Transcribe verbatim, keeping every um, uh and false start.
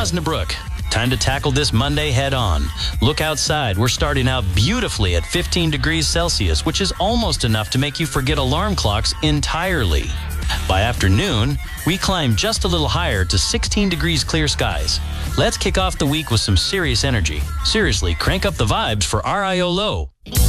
Osnabrück. Time to tackle this Monday head on. Look outside. We're starting out beautifully at fifteen degrees Celsius, which is almost enough to make you forget alarm clocks entirely. By afternoon, we climb just a little higher to sixteen degrees clear skies. Let's kick off the week with some serious energy. Seriously, crank up the vibes for R I O Low.